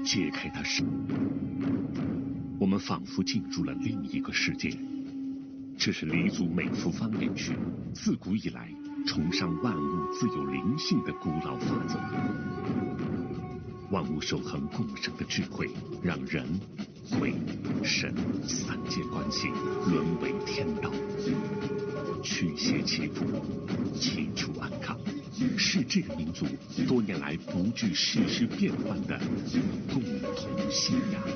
揭开它身，我们仿佛进入了另一个世界。这是黎族美孚方言区自古以来崇尚万物自有灵性的古老法则。万物守恒共生的智慧，让人、鬼、神三界关系沦为天道，驱邪祈福，齐除安康，是这个民族多年来不惧世事变幻的共同信仰。